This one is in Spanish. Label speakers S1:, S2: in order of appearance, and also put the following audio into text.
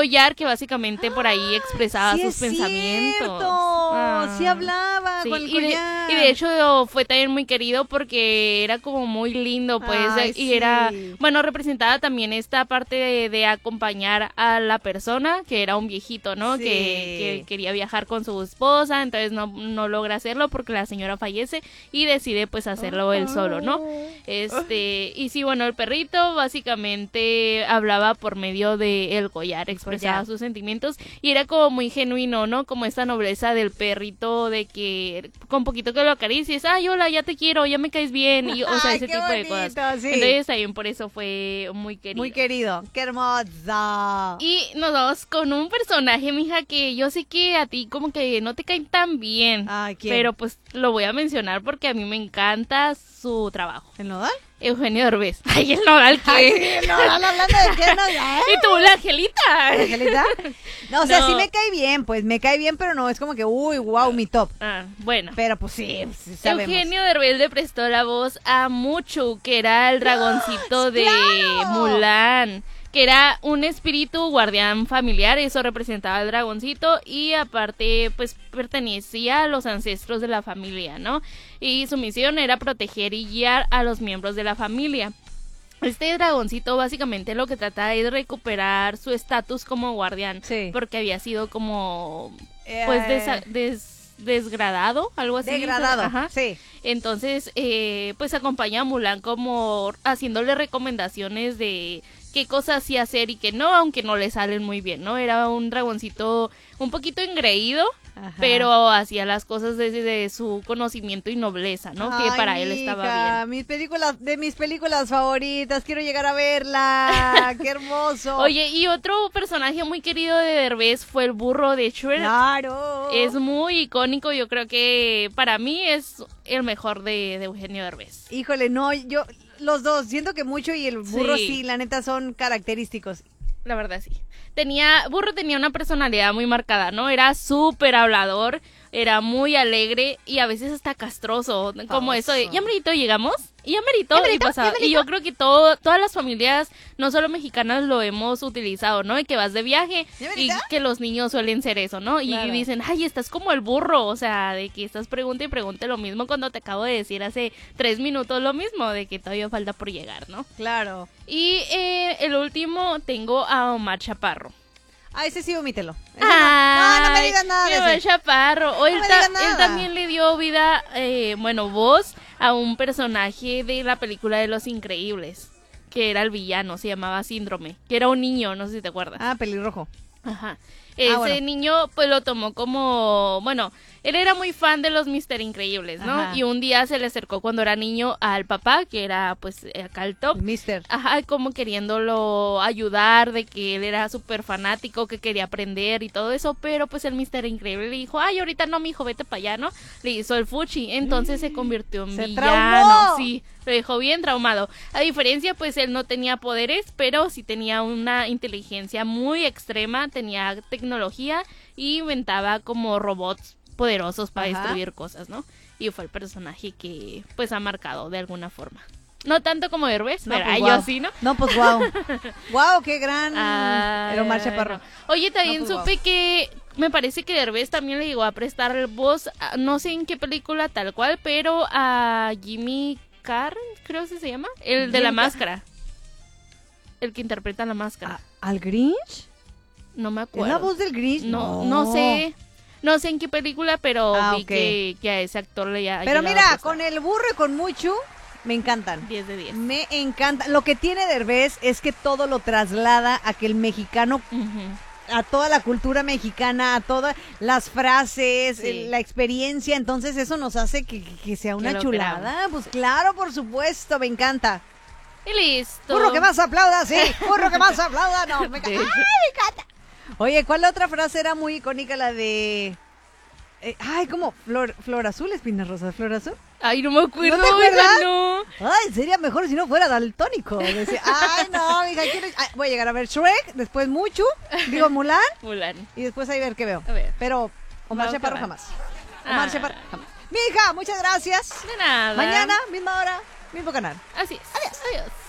S1: collar que básicamente por ahí expresaba sus pensamientos.
S2: Sí hablaba con el collar.
S1: Y de hecho fue también muy querido porque era como muy lindo, pues, y era, bueno, representaba también esta parte de acompañar a la persona, que era un viejito, ¿no?
S2: Sí.
S1: Que quería viajar con su esposa, entonces no logra hacerlo porque la señora fallece y decide pues hacerlo él solo, ¿no? Y sí, bueno, el perrito básicamente hablaba por medio de el collar, expresaba sus sentimientos y era como muy genuino, ¿no? Como esta nobleza del perrito de que con poquito que lo acaricies, ay, hola, ya te quiero, ya me caes bien, y o sea, ese tipo de cosas.
S2: Sí.
S1: Entonces también por eso fue muy querido.
S2: Muy querido, qué hermoso.
S1: Y nos vamos con un personaje, mija, que yo sé que a ti como que no te caen tan bien.
S2: Ay, ¿quién?
S1: Pero pues lo voy a mencionar porque a mí me encanta su trabajo.
S2: ¿El Nodal?
S1: Eugenio Derbez. Ay, el Nodal, ¿qué?
S2: Ay, el Nodal hablando de qué Nodal.
S1: ¿Y tú, la Angelita?
S2: ¿Angelita? No, o sea, sí me cae bien, pues me cae bien, pero no es como que, uy, wow, mi top.
S1: Bueno.
S2: Pero pues sí sabemos.
S1: Eugenio Derbez le prestó la voz a Mushu, que era el dragoncito de Mulan, que era un espíritu guardián familiar, eso representaba al dragoncito y aparte pues pertenecía a los ancestros de la familia, ¿no? Y su misión era proteger y guiar a los miembros de la familia. Este dragoncito básicamente lo que trata es de recuperar su estatus como guardián, porque había sido como pues desgradado, algo así.
S2: Degradado,
S1: ajá.
S2: Sí.
S1: Entonces, pues acompaña a Mulan como haciéndole recomendaciones de qué cosas sí hacer y qué no, aunque no le salen muy bien, ¿no? Era un dragoncito un poquito engreído, pero hacía las cosas desde su conocimiento y nobleza, ¿no?
S2: Ay,
S1: que para él estaba bien.
S2: De mis películas favoritas, quiero llegar a verla. ¡Qué hermoso!
S1: Oye, y otro personaje muy querido de Derbez fue el burro de Shrek.
S2: ¡Claro!
S1: Es muy icónico, yo creo que para mí es el mejor de Eugenio Derbez.
S2: Híjole, no, yo... Los dos, siento que Mucho y el burro sí, la neta son característicos.
S1: La verdad sí. Burro tenía una personalidad muy marcada, ¿no? Era súper hablador, era muy alegre y a veces hasta castroso, como eso de, ¿ya merito llegamos? Y ya merito, y pasaba. Y yo creo que todas las familias, no solo mexicanas, lo hemos utilizado, ¿no? Y que vas de viaje y que los niños suelen ser eso, ¿no? Y dicen, ay, estás como el burro, o sea, de que estás pregunta y pregunte lo mismo cuando te acabo de decir hace 3 minutos lo mismo, de que todavía falta por llegar, ¿no?
S2: Claro.
S1: Y el último tengo a Omar Chaparro.
S2: Ah, ese sí, omítelo.
S1: No
S2: me digas nada de
S1: Omar
S2: ese.
S1: Chaparro. Él
S2: nada.
S1: también le dio vida, voz a un personaje de la película de Los Increíbles, que era el villano, se llamaba Síndrome, que era un niño, no sé si te acuerdas.
S2: Ah, pelirrojo.
S1: Ajá. Ese niño pues lo tomó como, bueno, él era muy fan de los Mr. Increíbles, ¿no?
S2: Ajá.
S1: Y un día se le acercó cuando era niño al papá, que era pues acá el top.
S2: Mister.
S1: Ajá, como queriéndolo ayudar, de que él era súper fanático, que quería aprender y todo eso, pero pues el Mr. Increíble le dijo, ay, ahorita no, mijo, vete para allá, ¿no? Le hizo el fuchi, entonces se convirtió en villano.
S2: ¡Traumó!
S1: Sí, lo dejó bien traumado. A diferencia, pues él no tenía poderes, pero sí tenía una inteligencia muy extrema, tenía tecnología y inventaba como robots poderosos para destruir cosas, ¿no? Y fue el personaje que pues ha marcado de alguna forma. No tanto como Derbez, pero
S2: pues,
S1: yo sí, ¿no?
S2: No, pues wow. Wow, qué gran era Omar Chaparro.
S1: Oye, también supe que me parece que Derbez también le llegó a prestar voz, no sé en qué película tal cual, pero a Jimmy Carr, creo que se llama, el de la máscara. El que interpreta la máscara.
S2: ¿Al Grinch?
S1: No me acuerdo.
S2: ¿Es la voz del Grinch?
S1: No sé. No sé en qué película, pero vi que a ese actor le ha
S2: Pero mira, con el burro y con Mucho, me encantan.
S1: 10 de 10.
S2: Me encanta. Lo que tiene Derbez es que todo lo traslada a que el mexicano, a toda la cultura mexicana, a todas las frases, la experiencia. Entonces eso nos hace que sea una chulada. Pues claro, por supuesto, me encanta.
S1: Y listo.
S2: Burro que más aplauda, sí. Burro que más aplauda, no. Me encanta. ¡Ay, me encanta! Oye, ¿cuál otra frase era muy icónica? La de... ¿cómo? Flor azul, espina rosa, flor azul.
S1: Ay, no me acuerdo.
S2: ¿No te acuerdas?
S1: No.
S2: Ay, sería mejor si no fuera daltónico. Decía, ay, no, mija, voy a llegar a ver Shrek, después Mulan. Y después ahí ver qué veo.
S1: A ver.
S2: Pero Omar Chaparro jamás. Omar Chaparro jamás. Mija, muchas gracias.
S1: De nada.
S2: Mañana, misma hora, mismo canal.
S1: Así es.
S2: Adiós.
S1: Adiós.